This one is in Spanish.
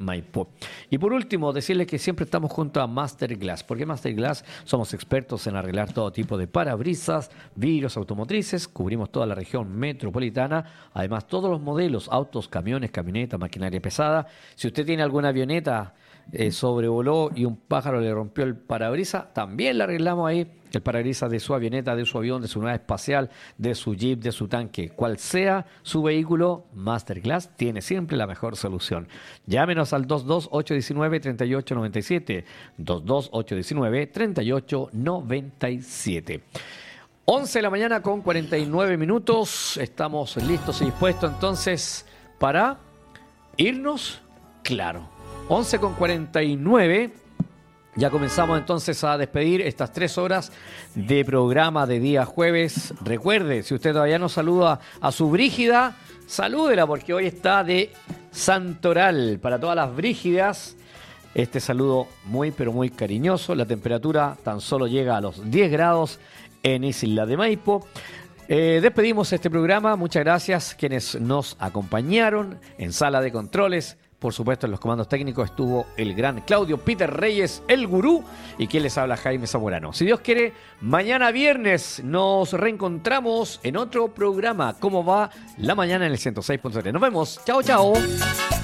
Maipú. Y por último, decirles que siempre estamos junto a Masterglass. ¿Por qué Masterglass? Somos expertos en arreglar todo tipo de parabrisas, vidrios automotrices, cubrimos toda la región metropolitana, además todos los modelos, autos, camiones, camionetas, maquinaria pesada. Si usted tiene alguna avioneta, sobrevoló y un pájaro le rompió el parabrisas, también le arreglamos ahí el parabrisas de su avioneta, de su avión, de su nave espacial, de su jeep, de su tanque. Cual sea su vehículo, Masterglass tiene siempre la mejor solución. Llámenos al 22819-3897, 22819-3897. 11 de la mañana con 49 minutos. Estamos listos y dispuestos entonces para irnos, claro. 11 con 49. Ya comenzamos entonces a despedir estas 3 horas de programa de día jueves. Recuerde, si usted todavía no saluda a su Brígida, salúdela porque hoy está de Santoral. Para todas las Brígidas, este saludo muy pero muy cariñoso. La temperatura tan solo llega a los 10 grados en Isla de Maipo. Despedimos este programa. Muchas gracias quienes nos acompañaron en sala de controles. Por supuesto, en los comandos técnicos estuvo el gran Claudio Peter Reyes, el gurú, y quien les habla, Jaime Zamorano. Si Dios quiere, mañana viernes nos reencontramos en otro programa. ¿Cómo va la mañana en el 106.3? Nos vemos. Chao, chao.